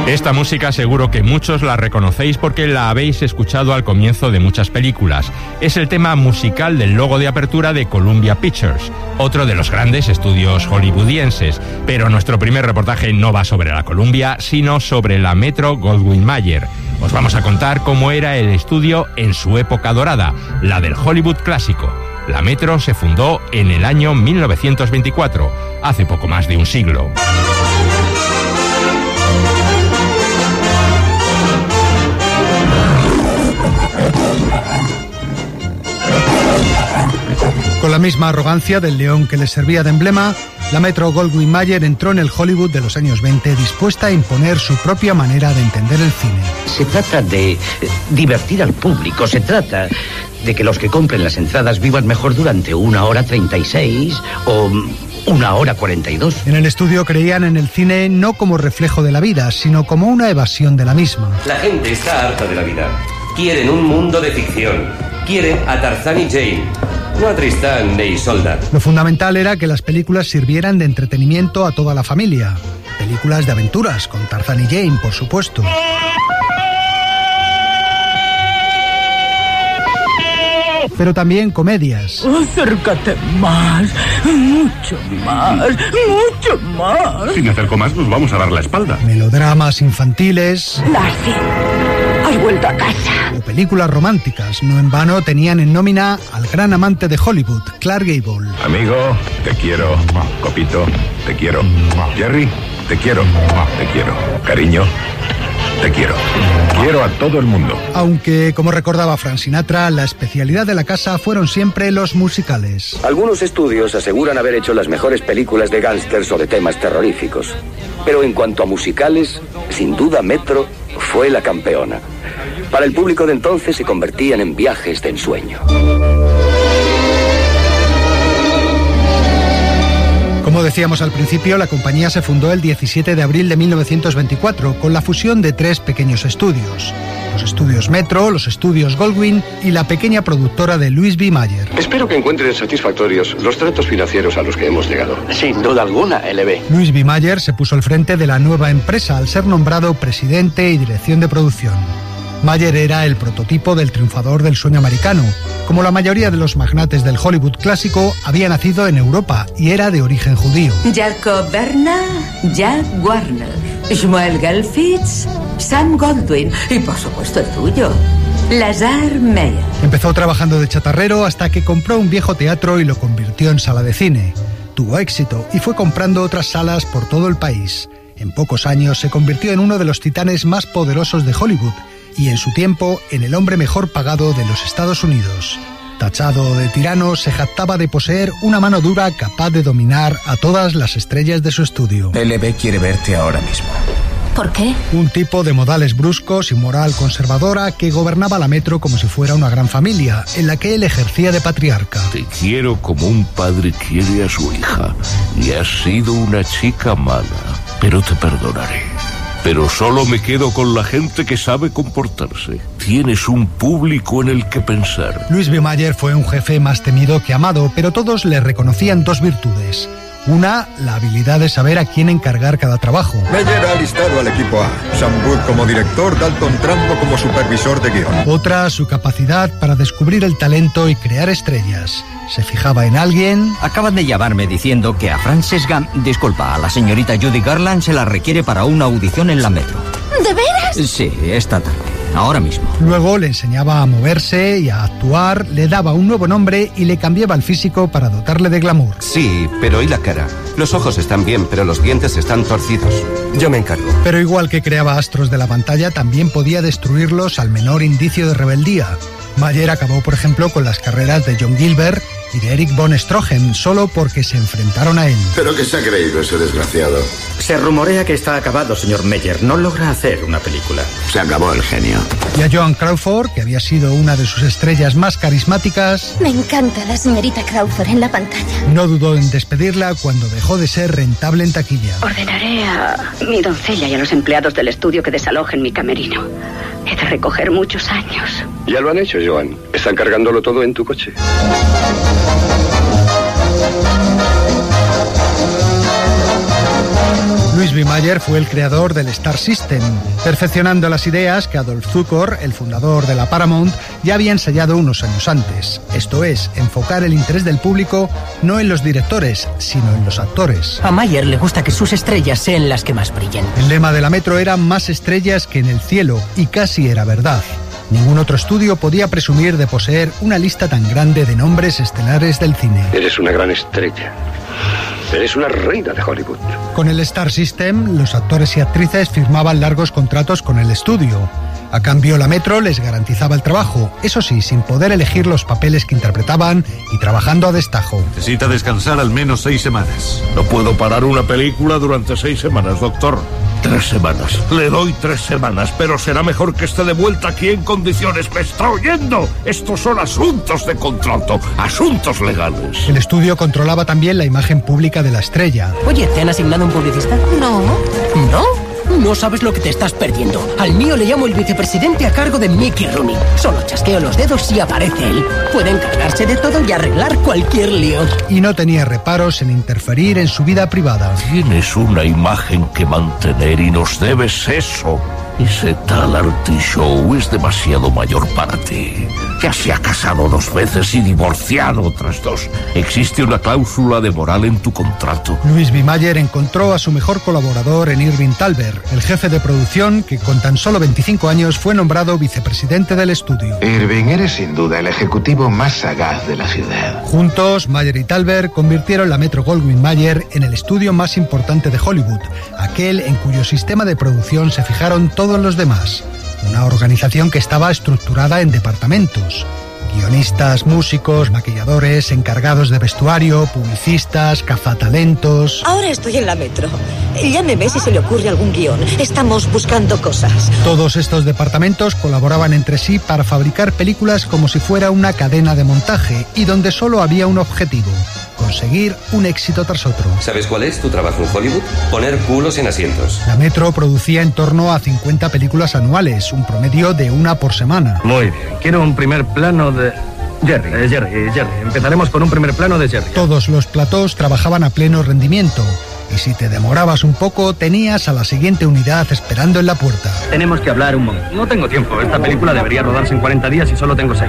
Esta música seguro que muchos la reconocéis porque la habéis escuchado al comienzo de muchas películas. Es el tema musical del logo de apertura de Columbia Pictures, otro de los grandes estudios hollywoodienses. Pero nuestro primer reportaje no va sobre la Columbia, sino sobre la Metro-Goldwyn-Mayer. Os vamos a contar cómo era el estudio en su época dorada, la del Hollywood clásico. La Metro se fundó en el año 1924, hace poco más de un siglo. Con la misma arrogancia del león que les servía de emblema, la Metro-Goldwyn-Mayer entró en el Hollywood de los años 20 dispuesta a imponer su propia manera de entender el cine. Se trata de divertir al público, se trata de que los que compren las entradas vivan mejor durante 1h36 o 1h42. En el estudio creían en el cine no como reflejo de la vida, sino como una evasión de la misma. La gente está harta de la vida. Quieren un mundo de ficción. Quieren a Tarzán y Jane, no a Tristán ni Isolda. Lo fundamental era que las películas sirvieran de entretenimiento a toda la familia. Películas de aventuras, con Tarzán y Jane, por supuesto. Pero también comedias. Acércate más, mucho más, mucho más. Si me acerco más, nos vamos a dar la espalda. Melodramas infantiles. Lassie, has vuelto a casa. O películas románticas. No en vano tenían en nómina al gran amante de Hollywood, Clark Gable. Amigo, te quiero. Copito, te quiero. Jerry, te quiero. Te quiero. Cariño, te quiero. Quiero a todo el mundo. Aunque, como recordaba Frank Sinatra, la especialidad de la casa fueron siempre los musicales. Algunos estudios aseguran haber hecho las mejores películas de gángsters o de temas terroríficos. Pero en cuanto a musicales, sin duda Metro fue la campeona. Para el público de entonces se convertían en viajes de ensueño. Como decíamos al principio, la compañía se fundó el 17 de abril de 1924 con la fusión de 3 pequeños estudios. Los estudios Metro, los estudios Goldwyn y la pequeña productora de Louis B. Mayer. Espero que encuentren satisfactorios los tratos financieros a los que hemos llegado. Sin duda alguna, LB. Louis B. Mayer se puso al frente de la nueva empresa al ser nombrado presidente y dirección de producción. Mayer era el prototipo del triunfador del sueño americano. Como la mayoría de los magnates del Hollywood clásico, había nacido en Europa y era de origen judío. Jacob Berna, Jack Warner, Shmuel Gelfitz, Sam Goldwyn y por supuesto el tuyo, Lazar Meyer. Empezó trabajando de chatarrero hasta que compró un viejo teatro y lo convirtió en sala de cine. Tuvo éxito y fue comprando otras salas por todo el país. En pocos años se convirtió en uno de los titanes más poderosos de Hollywood y en su tiempo en el hombre mejor pagado de los Estados Unidos. Tachado de tirano, se jactaba de poseer una mano dura capaz de dominar a todas las estrellas de su estudio. LB quiere verte ahora mismo. ¿Por qué? Un tipo de modales bruscos y moral conservadora que gobernaba la Metro como si fuera una gran familia, en la que él ejercía de patriarca. Te quiero como un padre quiere a su hija, y has sido una chica mala, pero te perdonaré. Pero solo me quedo con la gente que sabe comportarse. Tienes un público en el que pensar. Louis B. Mayer fue un jefe más temido que amado, pero todos le reconocían 2 virtudes. Una, la habilidad de saber a quién encargar cada trabajo. Meyer ha alistado al equipo A. Sam Wood como director, Dalton Trumbo como supervisor de guión. Otra, su capacidad para descubrir el talento y crear estrellas. Se fijaba en alguien... Acaban de llamarme diciendo que a Frances Gump, disculpa, a la señorita Judy Garland se la requiere para una audición en la Metro. ¿De veras? Sí, esta tarde. Ahora mismo. Luego le enseñaba a moverse y a actuar, le daba un nuevo nombre y le cambiaba el físico para dotarle de glamour. Sí, pero ¿y la cara? Los ojos están bien, pero los dientes están torcidos. Yo me encargo. Pero igual que creaba astros de la pantalla, también podía destruirlos al menor indicio de rebeldía. Mayer acabó, por ejemplo, con las carreras de John Gilbert y de Eric von Stroheim solo porque se enfrentaron a él. ¿Pero qué se ha creído ese desgraciado? Se rumorea que está acabado, señor Meyer. No logra hacer una película. Se acabó el genio. Y a Joan Crawford, que había sido una de sus estrellas más carismáticas... Me encanta la señorita Crawford en la pantalla. No dudó en despedirla cuando dejó de ser rentable en taquilla. Ordenaré a mi doncella y a los empleados del estudio que desalojen mi camerino. He de recoger muchos años. Ya lo han hecho, Joan. Están cargándolo todo en tu coche. Louis Louis B. Mayer fue el creador del Star System, perfeccionando las ideas que Adolph Zukor, el fundador de la Paramount, ya había ensayado unos años antes. Esto es, enfocar el interés del público no en los directores, sino en los actores. A Mayer le gusta que sus estrellas sean las que más brillen. El lema de la Metro era más estrellas que en el cielo, y casi era verdad. Ningún otro estudio podía presumir de poseer una lista tan grande de nombres estelares del cine. Eres una gran estrella. Eres una reina de Hollywood. Con el Star System, los actores y actrices firmaban largos contratos con el estudio. A cambio, la Metro les garantizaba el trabajo, eso sí, sin poder elegir los papeles que interpretaban y trabajando a destajo. Necesita descansar al menos 6 semanas. No puedo parar una película durante 6 semanas, doctor. 3 semanas. Le doy 3 semanas, pero será mejor que esté de vuelta aquí en condiciones. ¿Me está oyendo? Estos son asuntos de contrato, asuntos legales. El estudio controlaba también la imagen pública de la estrella. Oye, ¿te han asignado un publicista? No. ¿No? No sabes lo que te estás perdiendo. Al mío le llamo el vicepresidente a cargo de Mickey Rooney. Solo chasqueo los dedos y aparece él. Puede encargarse de todo y arreglar cualquier lío. Y no tenía reparos en interferir en su vida privada. Tienes una imagen que mantener y nos debes eso. Ese tal Artie Shaw es demasiado mayor para ti. Ya se ha casado 2 veces y divorciado otras 2. Existe una cláusula de moral en tu contrato. Louis B. Mayer encontró a su mejor colaborador en Irving Thalberg, el jefe de producción que con tan solo 25 años fue nombrado vicepresidente del estudio. Irving, eres sin duda el ejecutivo más sagaz de la ciudad. Juntos, Mayer y Thalberg convirtieron la Metro-Goldwyn-Mayer en el estudio más importante de Hollywood, aquel en cuyo sistema de producción se fijaron todos los demás. Una organización que estaba estructurada en departamentos. Guionistas, músicos, maquilladores, encargados de vestuario, publicistas, cazatalentos. Ahora estoy en la Metro. Llámeme si se le ocurre algún guión. Estamos buscando cosas. Todos estos departamentos colaboraban entre sí para fabricar películas como si fuera una cadena de montaje y donde solo había un objetivo: conseguir un éxito tras otro. ¿Sabes cuál es tu trabajo en Hollywood? Poner culos en asientos. La Metro producía en torno a 50 películas anuales, un promedio de 1 por semana. Muy bien, quiero un primer plano de... Jerry. Empezaremos con un primer plano de Jerry. Todos los platós trabajaban a pleno rendimiento. Y si te demorabas un poco, tenías a la siguiente unidad esperando en la puerta. Tenemos que hablar un momento. No tengo tiempo. Esta película debería rodarse en 40 días y solo tengo 6.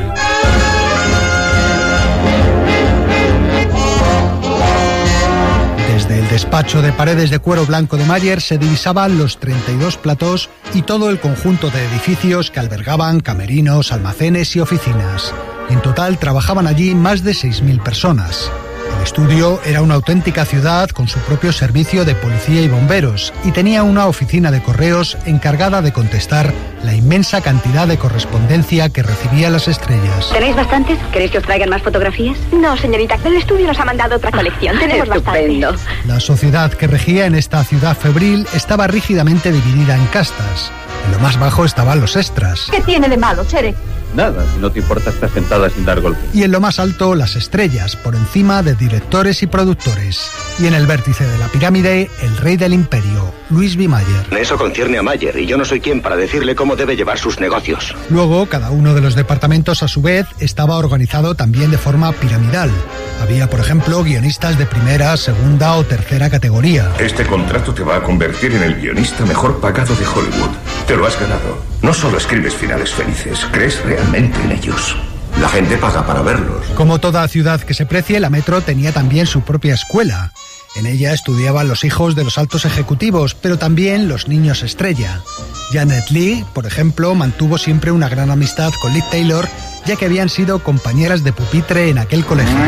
Desde el despacho de paredes de cuero blanco de Mayer se divisaban los 32 platós y todo el conjunto de edificios que albergaban camerinos, almacenes y oficinas. En total trabajaban allí más de 6.000 personas. El estudio era una auténtica ciudad con su propio servicio de policía y bomberos y tenía una oficina de correos encargada de contestar la inmensa cantidad de correspondencia que recibía las estrellas. ¿Tenéis bastantes? ¿Queréis que os traigan más fotografías? No, señorita, el estudio nos ha mandado otra colección. Tenemos Estupendo. bastantes. La sociedad que regía en esta ciudad febril estaba rígidamente dividida en castas. En lo más bajo estaban los extras. ¿Qué tiene de malo, Chere? Nada, si no te importa estar sentada sin dar golpes. Y en lo más alto, las estrellas, por encima de directores y productores. Y en el vértice de la pirámide, el rey del imperio, Louis B. Mayer. Eso concierne a Mayer, y yo no soy quien para decirle cómo debe llevar sus negocios. Luego, cada uno de los departamentos, a su vez, estaba organizado también de forma piramidal. Había, por ejemplo, guionistas de primera, segunda o tercera categoría. Este contrato te va a convertir en el guionista mejor pagado de Hollywood. Te lo has ganado. No solo escribes finales felices, crees realmente en ellos. La gente paga para verlos. Como toda ciudad que se precie, la Metro tenía también su propia escuela. En ella estudiaban los hijos de los altos ejecutivos, pero también los niños estrella. Janet Leigh, por ejemplo, mantuvo siempre una gran amistad con Liv Taylor, ya que habían sido compañeras de pupitre en aquel colegio.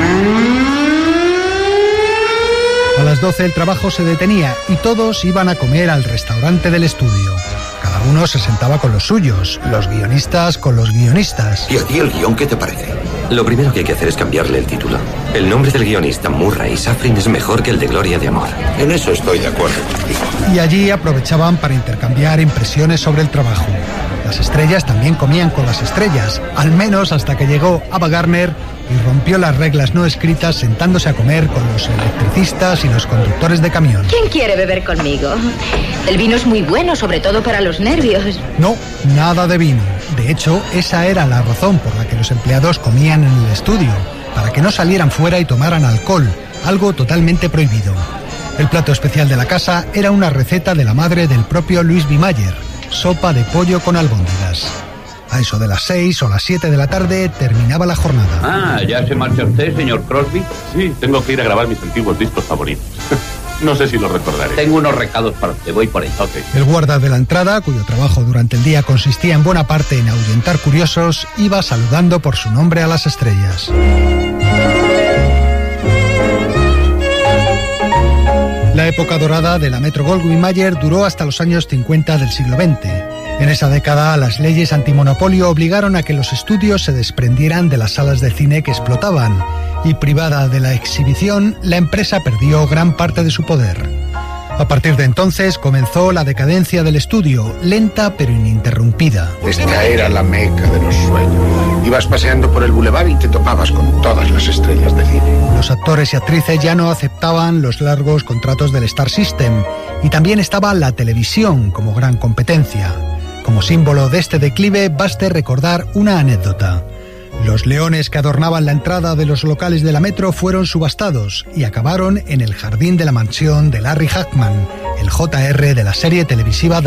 A las 12 el trabajo se detenía y todos iban a comer al restaurante del estudio. Cada uno se sentaba con los suyos, los guionistas con los guionistas. ¿Y a ti el guión qué te parece? Lo primero que hay que hacer es cambiarle el título. El nombre del guionista, Murray Safrin, es mejor que el de Gloria de Amor. En eso estoy de acuerdo contigo. Y allí aprovechaban para intercambiar impresiones sobre el trabajo. Las estrellas también comían con las estrellas, al menos hasta que llegó Ava Gardner y rompió las reglas no escritas sentándose a comer con los electricistas y los conductores de camión. ¿Quién quiere beber conmigo? El vino es muy bueno, sobre todo para los nervios. No, nada de vino. De hecho, esa era la razón por la que los empleados comían en el estudio, para que no salieran fuera y tomaran alcohol, algo totalmente prohibido. El plato especial de la casa era una receta de la madre del propio Louis B. Mayer, sopa de pollo con albóndigas. A eso de las 6 o las 7 de la tarde terminaba la jornada. Ah, ¿ya se marcha usted, señor Crosby? Sí, tengo que ir a grabar mis antiguos discos favoritos. No sé si lo recordaré. Tengo unos recados para usted, voy por ello. Okay. El guarda de la entrada, cuyo trabajo durante el día consistía en buena parte en ahuyentar curiosos, iba saludando por su nombre a las estrellas. La época dorada de la Metro-Goldwyn-Mayer duró hasta los años 50 del siglo XX. En esa década, las leyes antimonopolio obligaron a que los estudios se desprendieran de las salas de cine que explotaban, y privada de la exhibición, la empresa perdió gran parte de su poder. A partir de entonces comenzó la decadencia del estudio, lenta pero ininterrumpida. Esta era la meca de los sueños. Ibas paseando por el bulevar y te topabas con todas las estrellas de cine. Los actores y actrices ya no aceptaban los largos contratos del Star System, y también estaba la televisión como gran competencia. Como símbolo de este declive, baste recordar una anécdota. Los leones que adornaban la entrada de los locales de la Metro fueron subastados y acabaron en el jardín de la mansión de Larry Hagman, el JR de la serie televisiva